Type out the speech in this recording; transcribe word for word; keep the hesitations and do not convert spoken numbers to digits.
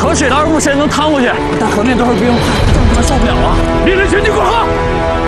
河水的二部谁能趟过去？但河面都是冰，这样可能受不了啊！命令全军过河！